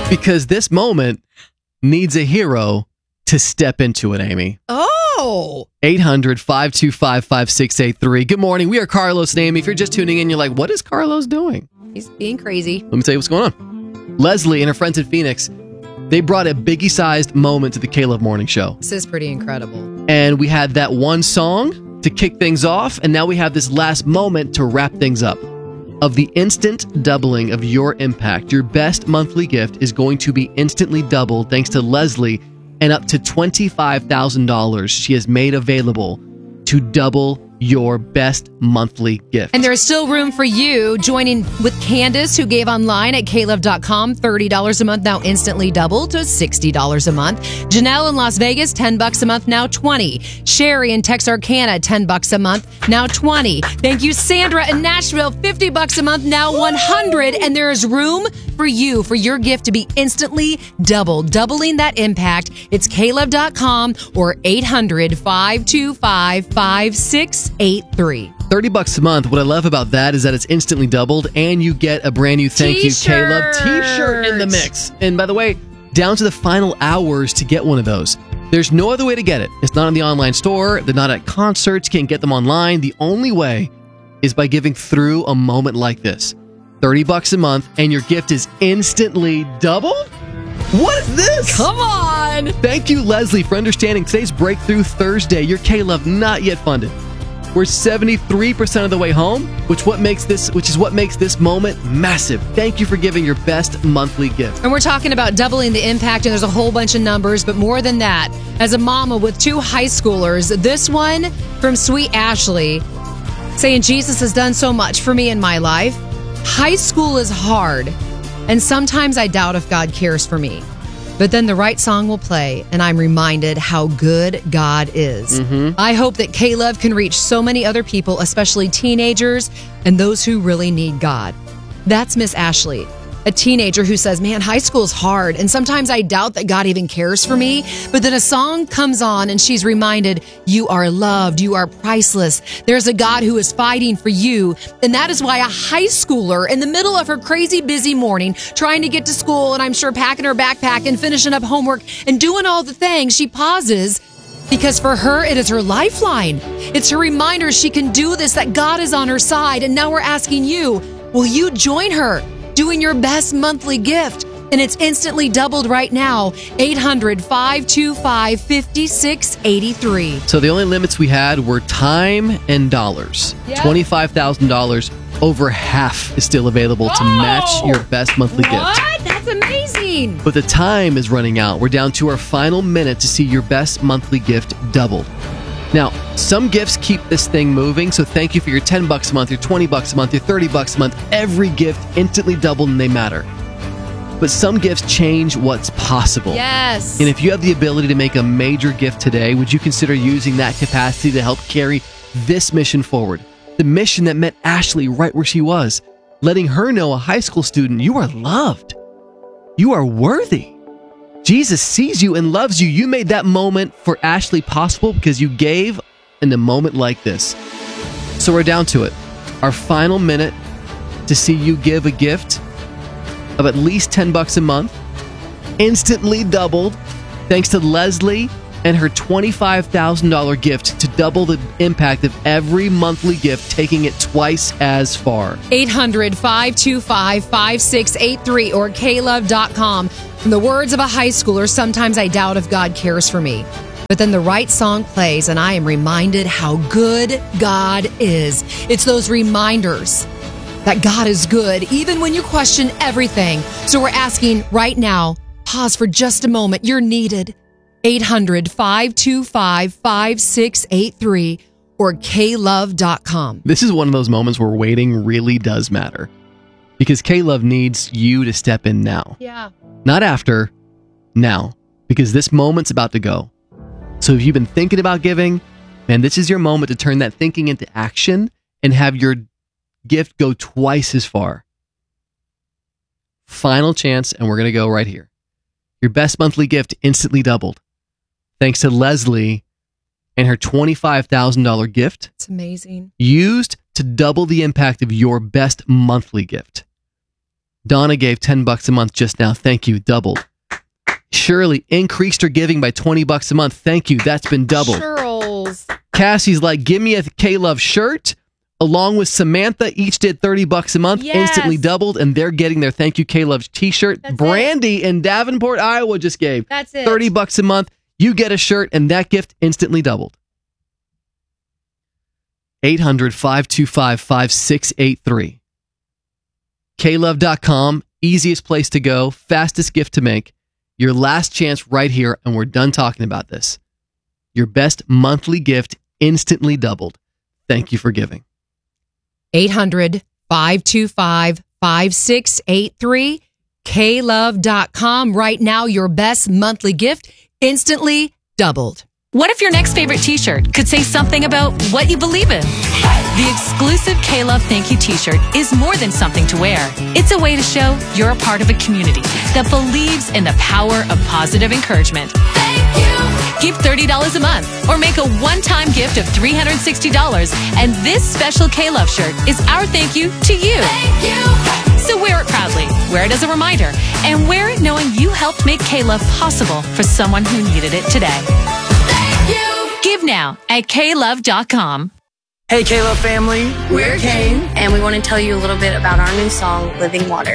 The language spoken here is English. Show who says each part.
Speaker 1: Because this moment needs a hero to step into it, Amy.
Speaker 2: Oh.
Speaker 1: 800-525-5683. Good morning. We are Carlos and Amy. If you're just tuning in, you're like, what is Carlos doing?
Speaker 2: He's being crazy.
Speaker 1: Let me tell you what's going on. Leslie and her friends in Phoenix, they brought a Biggie-sized moment to the K-Love Morning Show.
Speaker 2: This is pretty incredible.
Speaker 1: And we had that one song to kick things off, and now we have this last moment to wrap things up. Of the instant doubling of your impact, your best monthly gift is going to be instantly doubled thanks to Leslie, and up to $25,000 she has made available to double your best monthly gift.
Speaker 2: And there is still room for you joining with Candace, who gave online at klove.com, $30 a month, now instantly doubled to $60 a month. Janelle in Las Vegas, $10 a month, now $20. Sherry in Texarkana, $10 a month, now $20. Thank you, Sandra in Nashville, $50 a month, now $100. And there is room for you, for your gift to be instantly doubled, doubling that impact. It's klove.com or 800-525-5683.
Speaker 1: $30 a month. What I love about that is that it's instantly doubled, and you get a brand new Thank You K-Love t-shirt in the mix. And by the way, down to the final hours to get one of those. There's no other way to get it. It's not on the online store. They're not at concerts. You can't get them online. The only way is by giving through a moment like this. $30 a month, and your gift is instantly doubled? What is this?
Speaker 2: Come on!
Speaker 1: Thank you, Leslie, for understanding today's Breakthrough Thursday. Your K-Love not yet funded. We're 73% of the way home, which is what makes this moment massive. Thank you for giving your best monthly gift.
Speaker 2: And we're talking about doubling the impact, and there's a whole bunch of numbers, but more than that, as a mama with 2 high schoolers, this one from Sweet Ashley, saying Jesus has done so much for me in my life. High school is hard, and sometimes I doubt if God cares for me. But then the right song will play, and I'm reminded how good God is. I hope that K-Love can reach so many other people, especially teenagers and those who really need God. That's Miss Ashley, a teenager who says, man, high school is hard, and sometimes I doubt that God even cares for me. But then a song comes on, and she's reminded, you are loved, you are priceless. There's a God who is fighting for you, and that is why a high schooler, in the middle of her crazy busy morning, trying to get to school, and I'm sure packing her backpack and finishing up homework and doing all the things, she pauses, because for her, it is her lifeline. It's her reminder she can do this, that God is on her side. And now we're asking you, will you join her doing your best monthly gift? And it's instantly doubled right now. 800-525-5683.
Speaker 1: So the only limits we had were time and dollars.
Speaker 2: Yep.
Speaker 1: $25,000. Over half is still available to match your best monthly gift.
Speaker 2: What? That's amazing.
Speaker 1: But the time is running out. We're down to our final minute to see your best monthly gift doubled. Now, some gifts keep this thing moving, so thank you for your $10 a month, your $20 a month, your $30 a month. Every gift instantly doubled, and they matter. But some gifts change what's possible.
Speaker 2: Yes.
Speaker 1: And if you have the ability to make a major gift today, would you consider using that capacity to help carry this mission forward? The mission that met Ashley right where she was, letting her know, a high school student, you are loved. You are worthy. Jesus sees you and loves you. You made that moment for Ashley possible because you gave in a moment like this. So we're down to it. Our final minute to see you give a gift of at least $10 a month, instantly doubled, thanks to Leslie and her $25,000 gift to double the impact of every monthly gift, taking it twice as far.
Speaker 2: 800-525-5683 or klove.com. From the words of a high schooler, sometimes I doubt if God cares for me. But then the right song plays, and I am reminded how good God is. It's those reminders that God is good, even when you question everything. So we're asking right now, pause for just a moment. You're needed. 800-525-5683 or klove.com.
Speaker 1: This is one of those moments where waiting really does matter, because K-Love needs you to step in now.
Speaker 2: Yeah.
Speaker 1: Not after, now, because this moment's about to go. So if you've been thinking about giving, man, this is your moment to turn that thinking into action and have your gift go twice as far. Final chance, and we're going to go right here. Your best monthly gift instantly doubled, thanks to Leslie and her $25,000 gift.
Speaker 2: It's amazing.
Speaker 1: Used to double the impact of your best monthly gift. Donna gave $10 a month just now. Thank you. Doubled. Shirley increased her giving by $20 a month. Thank you. That's been doubled.
Speaker 2: Churls.
Speaker 1: Cassie's like, give me a K-Love shirt. Along with Samantha, each did $30 a month, instantly doubled, and they're getting their Thank You K-Love t-shirt. Brandy in Davenport, Iowa just gave $30 a month. You get a shirt, and that gift instantly doubled. 800-525-5683. KLove.com, easiest place to go, fastest gift to make. Your last chance right here, and we're done talking about this. Your best monthly gift instantly doubled. Thank you for giving.
Speaker 2: 800-525-5683. KLove.com. Right now, your best monthly gift instantly doubled.
Speaker 3: What if your next favorite t-shirt could say something about what you believe in? The exclusive K-Love Thank You t-shirt is more than something to wear. It's a way to show you're a part of a community that believes in the power of positive encouragement. Thank you. Give $30 a month or make a one-time gift of $360, and this special K-Love shirt is our thank you to you. Thank you. So wear it proudly, wear it as a reminder, and wear it knowing you helped make K-Love possible for someone who needed it today. Thank you. Give now at klove.com.
Speaker 4: Hey, K-Love family.
Speaker 5: We're Kane, and we want to tell you a little bit about our new song, Living Water.